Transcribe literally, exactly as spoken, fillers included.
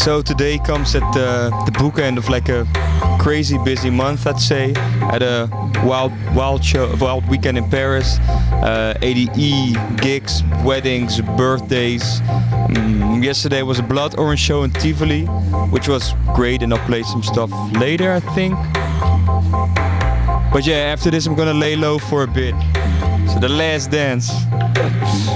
So today comes at the, the bookend of like a crazy busy month, I'd say. Had a wild, wild show, wild weekend in Paris. Uh, A D E, gigs, weddings, birthdays. Mm, yesterday was a Blood Orange show in Tivoli, which was great, and I'll play some stuff later, I think. But yeah, after this I'm gonna lay low for a bit. So the last dance.